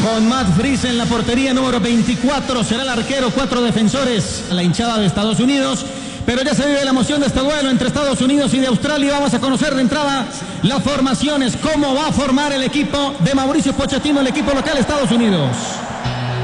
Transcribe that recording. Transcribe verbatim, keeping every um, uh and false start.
Con Matt Freese en la portería número veinticuatro, será el arquero, cuatro defensores, la hinchada de Estados Unidos. Pero ya se vive la emoción de este duelo entre Estados Unidos y de Australia. Vamos a conocer de entrada las formaciones, cómo va a formar el equipo de Mauricio Pochettino, el equipo local de Estados Unidos.